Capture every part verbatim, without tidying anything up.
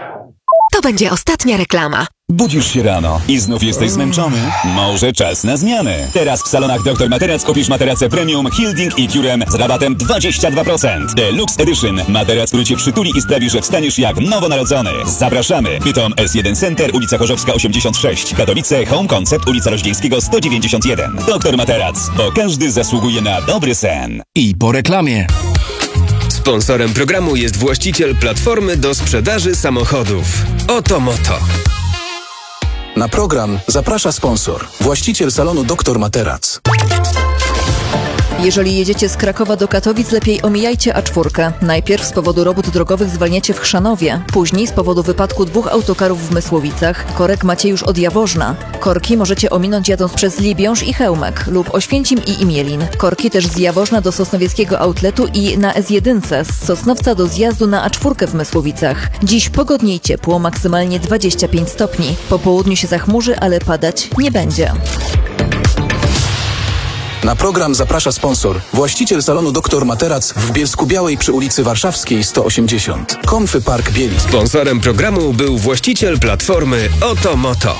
To będzie ostatnia reklama. Budzisz się rano i znów jesteś zmęczony? Może czas na zmianę. Teraz w salonach doktor Materac kupisz materace premium Hilding i Curem z rabatem dwadzieścia dwa procent. Deluxe Edition. Materac, który cię przytuli i sprawi, że wstaniesz jak nowonarodzony. Zapraszamy. Pytom S jeden Center, ulica Chorzowska osiemdziesiąt sześć. Katowice, Home Concept, ulica Roździejskiego sto dziewięćdziesiąt jeden. Doktor Materac, bo każdy zasługuje na dobry sen. I po reklamie. Sponsorem programu jest właściciel platformy do sprzedaży samochodów. Oto Moto. Na program zaprasza sponsor, właściciel salonu doktor Materac. Jeżeli jedziecie z Krakowa do Katowic, lepiej omijajcie A cztery. Najpierw z powodu robót drogowych zwalniacie w Chrzanowie, później z powodu wypadku dwóch autokarów w Mysłowicach. Korek macie już od Jaworzna. Korki możecie ominąć jadąc przez Libiąż i Chełmek lub Oświęcim i Imielin. Korki też z Jaworzna do Sosnowieckiego Outletu i na S jeden z Sosnowca do zjazdu na A cztery w Mysłowicach. Dziś pogodnie i ciepło, maksymalnie dwadzieścia pięć stopni. Po południu się zachmurzy, ale padać nie będzie. Na program zaprasza sponsor, właściciel salonu doktor Materac w Bielsku-Białej przy ulicy Warszawskiej sto osiemdziesiąt. Comfy Park Bielik. Sponsorem programu był właściciel platformy Oto Moto.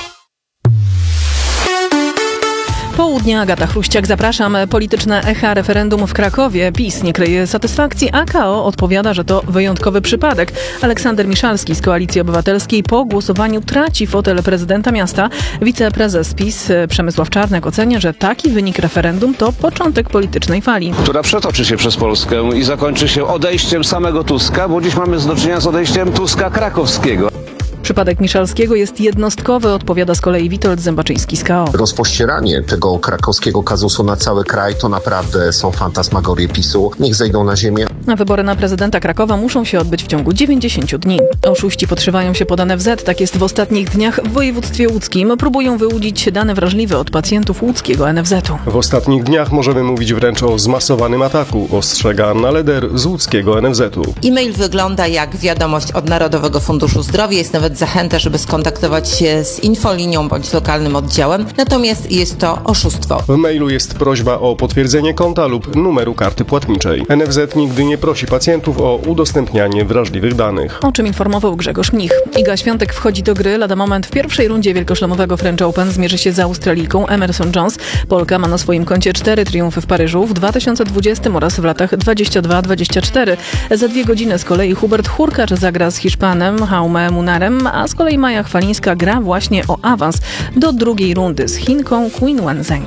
Południe, Agata Chruściak, zapraszam. Polityczne echa referendum w Krakowie. PiS nie kryje satysfakcji, a K O odpowiada, że to wyjątkowy przypadek. Aleksander Miszalski z Koalicji Obywatelskiej po głosowaniu traci fotel prezydenta miasta. Wiceprezes PiS Przemysław Czarnek ocenia, że taki wynik referendum to początek politycznej fali, która przetoczy się przez Polskę i zakończy się odejściem samego Tuska, bo dziś mamy do czynienia z odejściem Tuska krakowskiego. Przypadek Miszalskiego jest jednostkowy, odpowiada z kolei Witold Zębaczyński z K O. Rozpościeranie tego krakowskiego kazusu na cały kraj to naprawdę są fantasmagorie PiSu. Niech zejdą na ziemię. A wybory na prezydenta Krakowa muszą się odbyć w ciągu dziewięćdziesięciu dni. Oszuści podszywają się pod N F Z. Tak jest w ostatnich dniach w województwie łódzkim. Próbują wyłudzić dane wrażliwe od pacjentów łódzkiego N F Z-u. W ostatnich dniach możemy mówić wręcz o zmasowanym ataku, ostrzega Anna Leder z łódzkiego N F Z-u. E-mail wygląda jak wiadomość od Narodowego Funduszu Zdrowia. Jest nawet zachęta, żeby skontaktować się z infolinią bądź lokalnym oddziałem, natomiast jest to oszustwo. W mailu jest prośba o potwierdzenie konta lub numeru karty płatniczej. N F Z nigdy nie prosi pacjentów o udostępnianie wrażliwych danych. O czym informował Grzegorz Mnich. Iga Świątek wchodzi do gry. Lada moment w pierwszej rundzie wielkoszlemowego French Open zmierzy się z Australijką Emerson Jones. Polka ma na swoim koncie cztery triumfy w Paryżu w dwa tysiące dwudziestym oraz w latach dwudziestym drugim dwudziestym czwartym. Za dwie godziny z kolei Hubert Hurkacz zagra z Hiszpanem Jaume Munarem, a z kolei Maja Chwalińska gra właśnie o awans do drugiej rundy z Chinką Qin Wenzheng.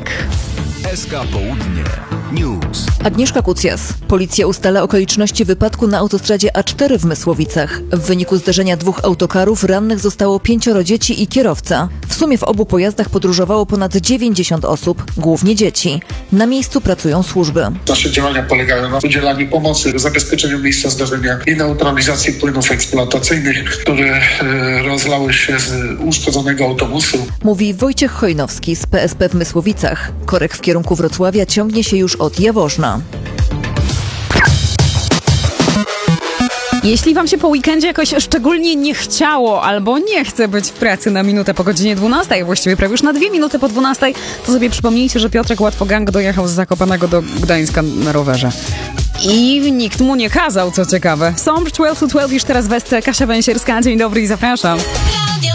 S K Południe News. Agnieszka Kucjas. Policja ustala okoliczności wypadku na autostradzie A cztery w Mysłowicach. W wyniku zderzenia dwóch autokarów rannych zostało pięcioro dzieci i kierowca. W sumie w obu pojazdach podróżowało ponad dziewięćdziesiąt osób, głównie dzieci. Na miejscu pracują służby. Nasze działania polegają na udzielaniu pomocy, zabezpieczeniu miejsca zdarzenia i neutralizacji płynów eksploatacyjnych, które e, rozlały się z uszkodzonego autobusu. Mówi Wojciech Chojnowski z P S P w Mysłowicach. Korek w kierunku Wrocławia ciągnie się już od Jaworzna. Jeśli wam się po weekendzie jakoś szczególnie nie chciało albo nie chce być w pracy na minutę po godzinie dwunastej, właściwie prawie już na dwie minuty po dwunastej, to sobie przypomnijcie, że Piotrek Łatwogang dojechał z Zakopanego do Gdańska na rowerze. I nikt mu nie kazał, co ciekawe. Sombre dwanaście to dwanaście już teraz w Kasia Węsierska. Dzień dobry i zapraszam.